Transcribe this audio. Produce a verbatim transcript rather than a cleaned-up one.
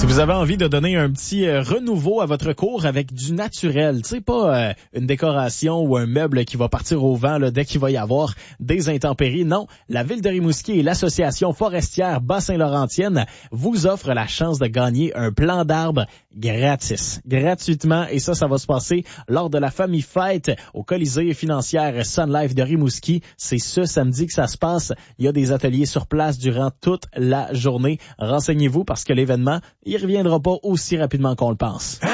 Si vous avez envie de donner un petit euh, renouveau à votre cour avec du naturel, tu sais, pas euh, une décoration ou un meuble qui va partir au vent là, dès qu'il va y avoir des intempéries. Non, la Ville de Rimouski et l'Association forestière Bas-Saint-Laurentienne vous offrent la chance de gagner un plan d'arbre gratis, gratuitement. Et ça, ça va se passer lors de la Famille Fête au Colisée financière Sun Life de Rimouski. C'est ce samedi que ça se passe. Il y a des ateliers sur place durant toute la journée. Renseignez-vous parce que l'événement, il reviendra pas aussi rapidement qu'on le pense.